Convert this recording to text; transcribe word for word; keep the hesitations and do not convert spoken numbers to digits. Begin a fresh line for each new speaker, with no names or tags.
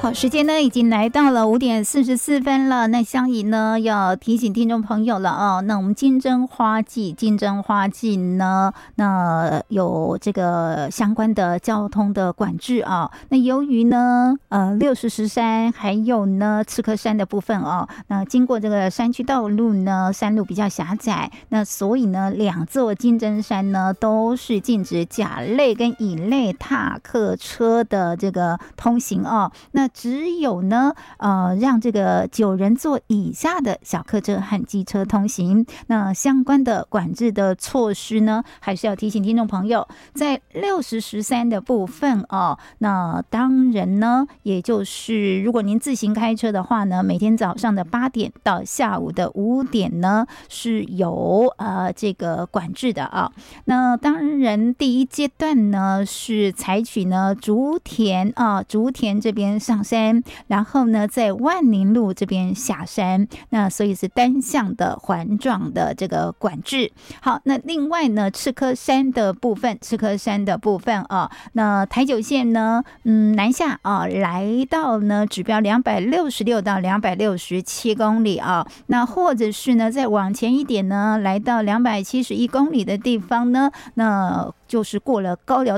好，时间呢已经来到了五点四十四分了。那相宜呢要提醒听众朋友了哦。那我们金针花季，金针花季呢，那有这个相关的交通的管制啊。那由于呢，呃，六十石山还有呢刺客山的部分哦，那经过这个山区道路呢，山路比较狭窄，那所以呢，两座金针山呢都是禁止甲类跟乙类踏客车的这个通行哦。那只有呢，呃，让这个九人座以下的小客车和机车通行。那相关的管制的措施呢，还是要提醒听众朋友，在六十石山的部分哦。那当然呢，也就是如果您自行开车的话呢，每天早上的八点到下午的五点呢，是有呃这个管制的啊。那当然，第一阶段呢是采取呢竹田啊，竹田这边上山，然后呢在万宁路这边下山，那所以是单向的环状的这个管制。好，那另外呢赤科山的部分，赤科山的部分啊，那台九线呢，嗯南下啊，来到呢指标两百六十六到两百六十七公里啊，那或者是呢再往前一点呢，来到两百七十一公里的地方呢，那就是过了高寮